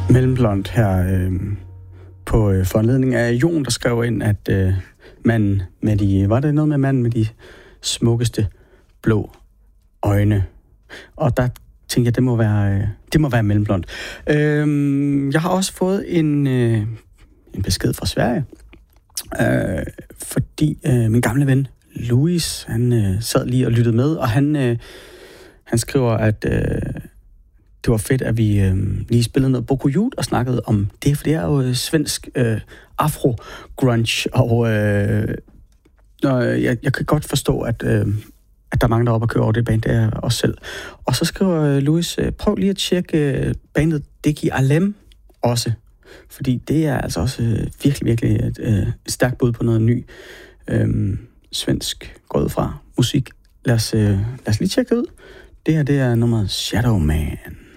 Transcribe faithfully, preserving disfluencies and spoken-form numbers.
Mellemblond her øh, på øh, foranledning af Jon, der skrev ind, at øh, manden med de... Var det noget med manden med de smukkeste blå øjne? Og der tænkte jeg, det må være, øh, det må være Mellemblond. Øh, jeg har også fået en, øh, en besked fra Sverige, øh, fordi øh, min gamle ven Louis, han øh, sad lige og lyttede med, og han, øh, han skriver, at... Øh, det var fedt, at vi øh, lige spillede noget Boku Youth og snakkede om det, for det er jo øh, svensk øh, afro-grunge, og øh, jeg, jeg kan godt forstå, at, øh, at der er mange, der er oppe og kører over det band, det er os selv. Og så skriver øh, Louis, øh, prøv lige at tjekke øh, bandet Deki Alem også, fordi det er altså også øh, virkelig, virkelig et, øh, et stærkt bud på noget ny øh, svensk gået fra musik. Lad os, øh, lad os lige tjekke det ud. Det her, det er nummeret Shadow Man.